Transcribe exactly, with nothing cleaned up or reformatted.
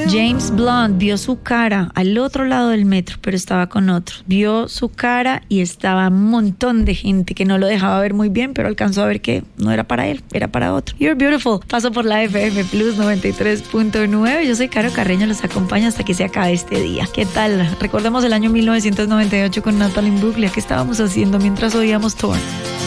James Blunt vio su cara al otro lado del metro, pero estaba con otro. Vio su cara y estaba un montón de gente que no lo dejaba ver muy bien, pero alcanzó a ver que no era para él, era para otro. You're Beautiful. Paso por la F M Plus noventa y tres punto nueve. Yo soy Caro Carreño, los acompaña hasta que se acabe este día. ¿Qué tal? Recordemos el año mil novecientos noventa y ocho con Natalie Imbruglia. ¿Qué estábamos haciendo mientras oíamos Torn?